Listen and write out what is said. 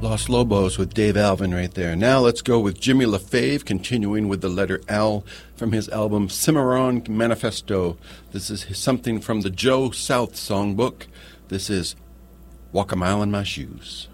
Los Lobos with Dave Alvin right there. Now let's go with Jimmy LaFave, continuing with the letter L from his album Cimarron Manifesto. This is something from the Joe South songbook. This is Walk a Mile in My Shoes.